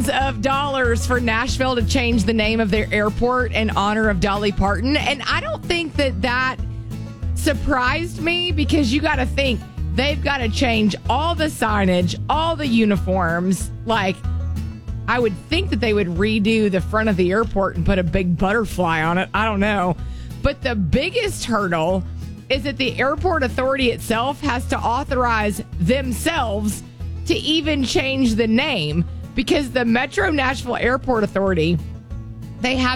millions of dollars for Nashville to change the name of their airport in honor of Dolly Parton. And I don't think that surprised me, because you got to think they've got to change all the signage, all the uniforms. Like, I would think that they would redo the front of the airport and put a big butterfly on it. I don't know. But the biggest hurdle is that the airport authority itself has to authorize themselves to even change the name, because the Metro Nashville Airport Authority, they have